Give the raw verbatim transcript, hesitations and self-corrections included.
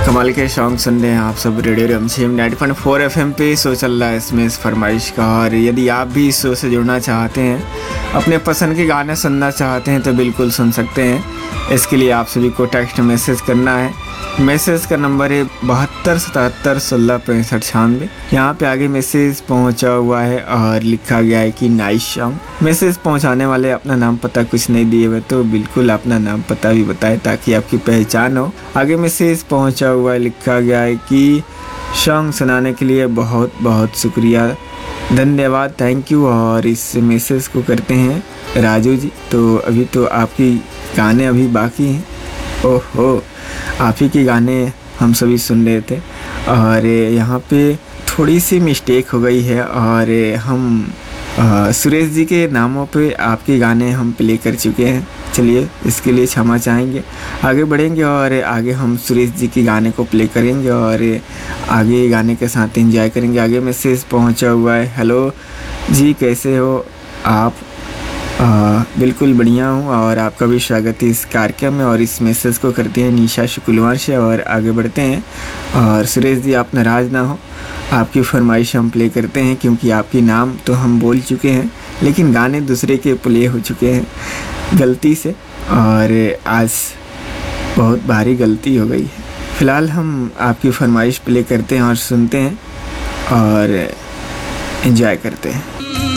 कमाल के सॉन्ग सुन रहे हैं आप सब radio रमसीम ninety point four F M पे। शो चल रहा है इसमें इस फरमाइश का, और यदि आप भी इस शो से जुड़ना चाहते हैं, अपने पसंद के गाने सुनना चाहते हैं तो बिल्कुल सुन सकते हैं। इसके लिए आप सभी को टेक्स्ट मैसेज करना है। मैसेज का नंबर है बहत्तर सतहत्तर सोलह पैंसठ छियानवे। यहाँ पे आगे मैसेज पहुँचा हुआ है और लिखा गया है कि नाइस सॉन्ग। मैसेज पहुँचाने वाले अपना नाम पता कुछ नहीं दिए हुए तो बिल्कुल अपना नाम पता भी बताएं ताकि आपकी पहचान हो। आगे मैसेज पहुँचा हुआ है, लिखा गया है कि सॉन्ग सुनाने के लिए बहुत बहुत शुक्रिया, धन्यवाद, थैंक यू। और इस मैसेज को करते हैं राजू जी। तो अभी तो आपकी गाने अभी बाकी हैं। ओहो, आप ही के गाने हम सभी सुन रहे थे और यहाँ पे थोड़ी सी मिस्टेक हो गई है और हम आ, सुरेश जी के नामों पे आपके गाने हम प्ले कर चुके हैं। चलिए इसके लिए क्षमा चाहेंगे। आगे बढ़ेंगे और आगे हम सुरेश जी के गाने को प्ले करेंगे और आगे गाने के साथ एंजॉय करेंगे। आगे मैसेज पहुँचा हुआ है, हेलो जी कैसे हो आप? आ, बिल्कुल बढ़िया हूँ और आपका भी स्वागत है इस कार्यक्रम में। और इस मैसेज को करते हैं निशा शुक्लवंश और आगे बढ़ते हैं। और सुरेश जी आप नाराज़ ना हो, आपकी फरमाइश हम प्ले करते हैं क्योंकि आपके नाम तो हम बोल चुके हैं लेकिन गाने दूसरे के प्ले हो चुके हैं गलती से और आज बहुत भारी गलती हो गई है। फ़िलहाल हम आपकी फरमाइश प्ले करते हैं और सुनते हैं और एंजॉय करते हैं।